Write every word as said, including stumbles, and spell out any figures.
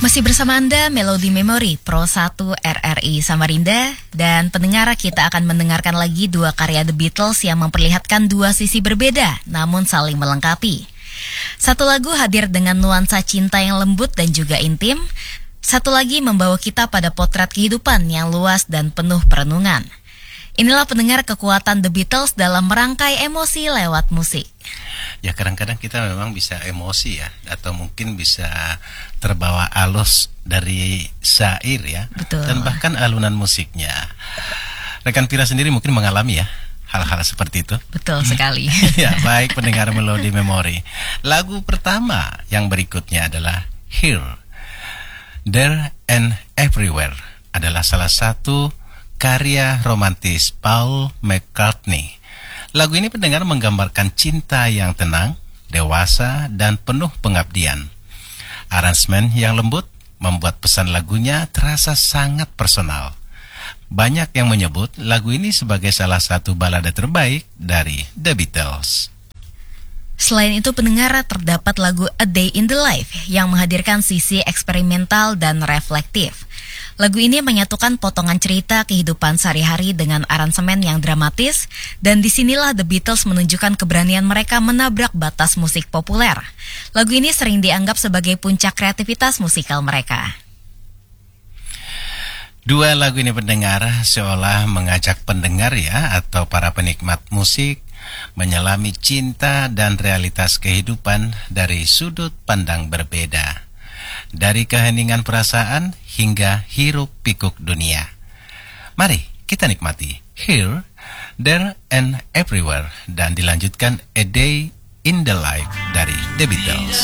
Masih bersama Anda, Melody Memory, Pro satu R R I Samarinda. Dan pendengar, kita akan mendengarkan lagi dua karya The Beatles yang memperlihatkan dua sisi berbeda, namun saling melengkapi. Satu lagu hadir dengan nuansa cinta yang lembut dan juga intim. Satu lagi membawa kita pada potret kehidupan yang luas dan penuh perenungan. Inilah pendengar kekuatan The Beatles dalam merangkai emosi lewat musik. Ya, kadang-kadang kita memang bisa emosi ya, atau mungkin bisa terbawa alus dari syair ya. Betul. Dan bahkan alunan musiknya. Rekan Pira sendiri mungkin mengalami ya hal-hal seperti itu. Betul sekali. Ya, baik pendengar Melody Memory. Lagu pertama yang berikutnya adalah Here, There and Everywhere, adalah salah satu karya romantis Paul McCartney. Lagu ini pendengar menggambarkan cinta yang tenang, dewasa, dan penuh pengabdian. Aransemen yang lembut membuat pesan lagunya terasa sangat personal. Banyak yang menyebut lagu ini sebagai salah satu balada terbaik dari The Beatles. Selain itu, pendengar, terdapat lagu A Day in the Life yang menghadirkan sisi eksperimental dan reflektif. Lagu ini menyatukan potongan cerita kehidupan sehari-hari dengan aransemen yang dramatis, dan disinilah The Beatles menunjukkan keberanian mereka menabrak batas musik populer. Lagu ini sering dianggap sebagai puncak kreativitas musikal mereka. Dua lagu ini pendengar seolah mengajak pendengar ya, atau para penikmat musik, menyelami cinta dan realitas kehidupan dari sudut pandang berbeda. Dari keheningan perasaan hingga hiruk pikuk dunia. Mari kita nikmati Here, There and Everywhere, dan dilanjutkan A Day in the Life dari The Beatles.